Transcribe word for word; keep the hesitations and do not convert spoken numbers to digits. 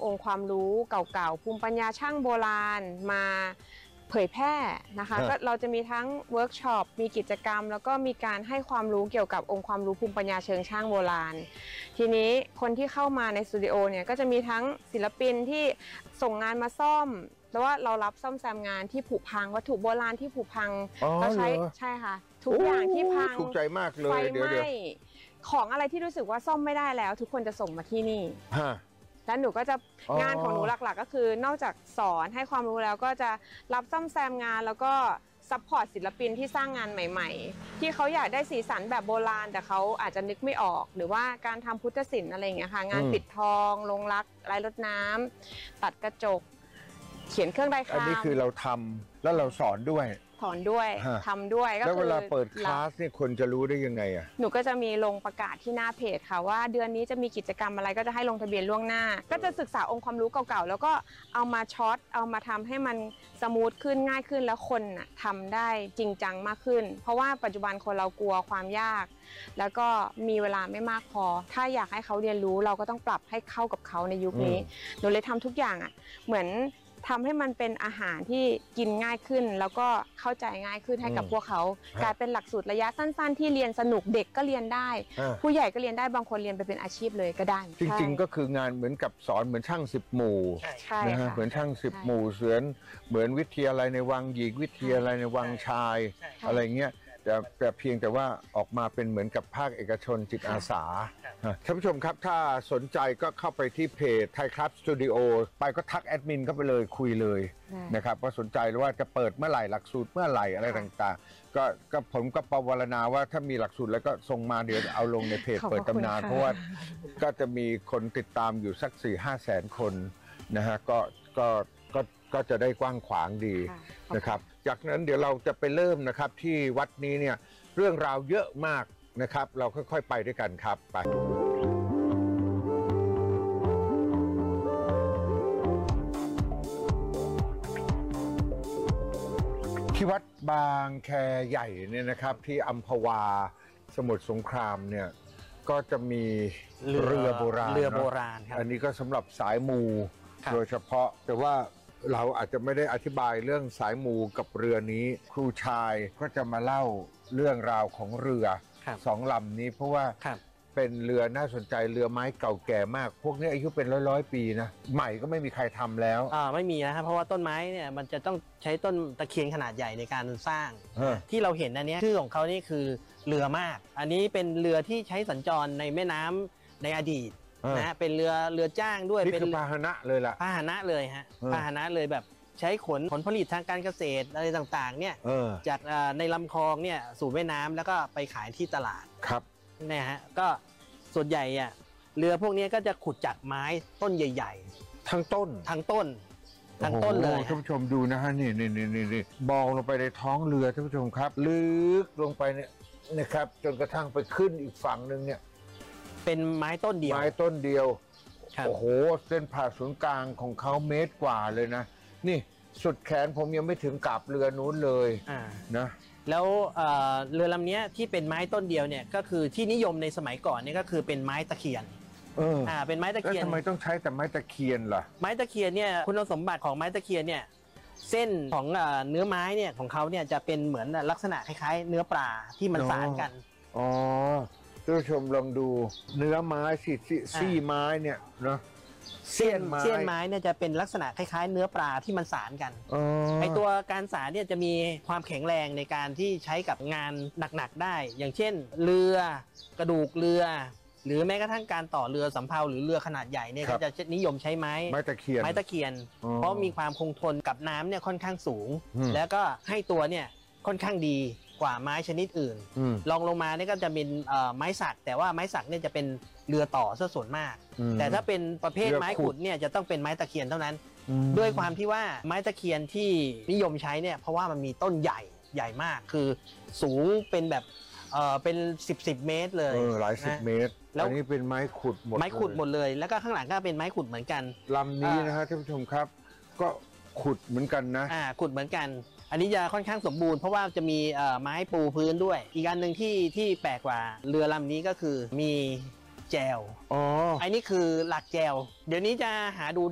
องค์ความรู้เก่าๆภูมิปัญญาช่างโบราณมาเผยแพร่นะคะก็เราจะมีทั้งเวิร์กช็อปมีกิจกรรมแล้วก็มีการให้ความรู้เกี่ยวกับองค์ความรู้ภูมิปัญญาเชิงช่างโบราณทีนี้คนที่เข้ามาในสตูดิโอเนี่ยก็จะมีทั้งศิลปินที่ส่งงานมาซ่อมแล้วว่าเรารับซ่อมแซมงานที่ผุพังวัตถุโบราณที่ผุพังก็ใช้ใช่ค่ะทุกอย่างที่พังถูกใจมากเลยไฟเดี๋ยวไหม้ของอะไรที่รู้สึกว่าซ่อมไม่ได้แล้วทุกคนจะส่งมาที่นี่และหนูก็จะงานของหนูหลักๆก็คือนอกจากสอนให้ความรู้แล้วก็จะรับซ่อมแซมงานแล้วก็ซัพพอร์ตศิลปินที่สร้างงานใหม่ๆที่เขาอยากได้สีสันแบบโบราณแต่เขาอาจจะนึกไม่ออกหรือว่าการทำพุทธศิลป์อะไรอย่างเงี้ยค่ะงานปิดทองลงรักลายรดน้ำตัดกระจกเขียนเครื่องได้ข้ามอันนี้คือเราทำแล้วเราสอนด้วยสอนด้วยทำด้วยก็คือแล้วเวลาเปิดคลาสเนี่ยคนจะรู้ได้ยังไงอ่ะหนูก็จะมีลงประกาศที่หน้าเพจค่ะว่าเดือนนี้จะมีกิจกรรมอะไรก็จะให้ลงทะเบียนล่วงหน้าก็จะศึกษาองค์ความรู้เก่าๆแล้วก็เอามาช็อตเอามาทำให้มันสมูทขึ้นง่ายขึ้นแล้วคนน่ะทำได้จริงจังมากขึ้นเพราะว่าปัจจุบันคนเรากลัวความยากแล้วก็มีเวลาไม่มากพอถ้าอยากให้เขาเรียนรู้เราก็ต้องปรับให้เข้ากับเขาในยุคนี้หนูเลยทำทุกอย่างอ่ะเหมือนทำให้มันเป็นอาหารที่กินง่ายขึ้นแล้วก็เข้าใจง่ายขึ้นให้กับพวกเขากลายเป็นหลักสูตรระยะสั้นๆที่เรียนสนุกเด็กก็เรียนได้ผู้ใหญ่ก็เรียนได้บางคนเรียนไปเป็นอาชีพเลยก็ได้จริงๆก็คืองานเหมือนกับสอนเหมือนช่างสิบหมู่นะฮะเหมือนช่างสิบหมู่เสือนเหมือนวิทยาลัยในวังหญิงวิทยาลัยในวังชายอะไรเงี้ยแต่แต่เพียงแต่ว่าออกมาเป็นเหมือนกับภาคเอกชนจิตอาสาท่านผู้ชมครับถ้าสนใจก็เข้าไปที่เพจไทยครับสตูดิโอไปก็ทักแอดมินเข้าไปเลยคุยเลยนะครับว่าสนใจว่าจะเปิดเมื่อไหร่หลักสูตรเมื่อไหร่อะไรต่างๆก็ก็ผมก็ปวารณาว่าถ้ามีหลักสูตรแล้วก็ส่งมาเดี๋ยวเอาลงในเพจเปิดตำนานเพราะว่าก็จะมีคนติดตามอยู่สักสี่ห้าแสนคนนะฮะก็ก็ก็ก็จะได้กว้างขวางดีนะครับจากนั้นเดี๋ยวเราจะไปเริ่มนะครับที่วัดนี้เนี่ยเรื่องราวเยอะมากนะครับเราค่อยๆไปด้วยกันครับไปที่วัดบางแคใหญ่เนี่ยนะครับที่อัมพวาสมุทรสงครามเนี่ยก็จะมีเรือโบราณเรือโบราณครับอันนี้ก็สำหรับสายมูโดยเฉพาะแต่ว่าเราอาจจะไม่ได้อธิบายเรื่องสายมูกับเรือนี้ครูชายก็จะมาเล่าเรื่องราวของเรือสองลำนี้เพราะว่าเป็นเรือน่าสนใจเรือไม้เก่าแก่มากพวกนี้อายุเป็นร้อยร้อยปีนะใหม่ก็ไม่มีใครทำแล้วอ่าไม่มีนะครับเพราะว่าต้นไม้เนี่ยมันจะต้องใช้ต้นตะเคียนขนาดใหญ่ในการสร้างที่เราเห็นอันนี้ชื่อของเขานี่คือเรือมากอันนี้เป็นเรือที่ใช้สัญจรในแม่น้ำในอดีตนะเป็นเรือเรือจ้างด้วยนี่คือพาหนะเลยล่ะพาหนะเลยฮะพาหนะเลยแบบใช้ขนผลผลิตทางการเกษตรอะไรต่างๆเนี่ยจากในลำคลองเนี่ยสู่แม่น้ำแล้วก็ไปขายที่ตลาดครับเนี่ยฮะก็ส่วนใหญ่อ่ะเรือพวกนี้ก็จะขุดจากไม้ต้นใหญ่ๆทั้งต้นทั้งต้นทั้งต้นเลยท่านผู้ชมดูนะฮะนี่นี่นี่นี่มองลงไปในท้องเรือท่านผู้ชมครับลึกลงไปเนี่ยนะครับจนกระทั่งไปขึ้นอีกฝั่งหนึ่งเนี่ยเป็นไม้ต้นเดียวไม้ต้นเดียวโอ้โหเส้นผ่าศูนย์กลางของเขาเมตรกว่าเลยนะนี่สุดแขนผมยังไม่ถึงกับเรือนู้นเลยนะแล้วเรือลำนี้ที่เป็นไม้ต้นเดียวเนี่ยก็คือที่นิยมในสมัยก่อนเนี่ยก็คือเป็นไม้ตะเคียนเอออ่าเป็นไม้ตะเคียนแล้วทำไมต้องใช้แต่ไม้ตะเคียนล่ะไม้ตะเคียนเนี่ยคุณสมบัติของไม้ตะเคียนเนี่ยเส้นของเนื้อไม้เนี่ยของเขาเนี่ยจะเป็นเหมือนลักษณะคล้ายๆเนื้อปลาที่มันสานกันอ๋อท่านผู้ชมลองดูเนื้อไม้ซี่ซี่ไม้เนี่ยเนาะเสี้ยนไม้เสี้ยนไม้เนี่ยจะเป็นลักษณะคล้ายๆเนื้อปลาที่มันสานกันไอตัวการสานเนี่ยจะมีความแข็งแรงในการที่ใช้กับงานหนักๆได้อย่างเช่นเรือกระดูกเรือหรือแม้กระทั่งการต่อเรือสำเภาหรือเรือขนาดใหญ่เนี่ยก็จะนิยมใช้ไม้ไม้ตะเคียนไม้ตะเคียนเพราะมีความคงทนกับน้ำเนี่ยค่อนข้างสูงแล้วก็ให้ตัวเนี่ยค่อนข้างดีกว่าไม้ชนิดอื่นลองลงมาเนี่ยก็จะเป็นไม้สักแต่ว่าไม้สักเนี่ยจะเป็นเรือต่อซะส่วนมากแต่ถ้าเป็นประเภทไม้ขุดเนี่ยจะต้องเป็นไม้ตะเคียนเท่านั้นด้วยความที่ว่าไม้ตะเคียนที่นิยมใช้เนี่ยเพราะว่ามันมีต้นใหญ่ใหญ่มากคือสูงเป็นแบบเออเป็นสิบสิบเมตรเลยหลายสิบเมตรแล้วนี้เป็นไม้ขุดหมดไม้ขุดหมดเลยแล้วก็ข้างหลังก็เป็นไม้ขุดเหมือนกันลำนี้นะฮะท่านผู้ชมครับก็ขุดเหมือนกันนะอ่าขุดเหมือนกันอันนี้จะค่อนข้างสมบูรณ์เพราะว่าจะมีไม้ปูพื้นด้วยอีกอันหนึ่งที่ที่แปลกกว่าเรือลำนี้ก็คือมีแจวอ๋ออันนี้คือหลักแจวเดี๋ยวนี้จะหาดู